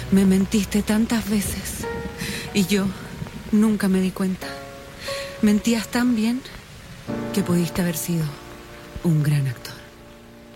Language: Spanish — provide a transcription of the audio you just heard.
Me mentiste tantas veces y yo nunca me di cuenta. Mentías tan bien que pudiste haber sido un gran actor.